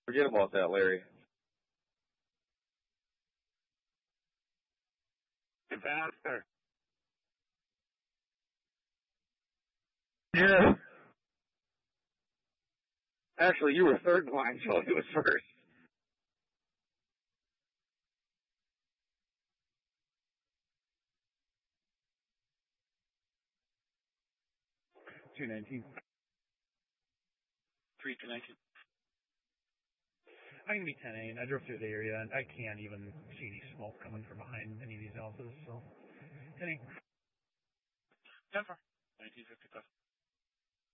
Forget about that, Larry. Faster. Yeah. Actually, you were third in line, so he was first. $2.19. $3 $2.19. I'm gonna be 10A, and I drove through the area, and I can't even see any smoke coming from behind any of these houses. So, 10A. 10 for 1950 plus.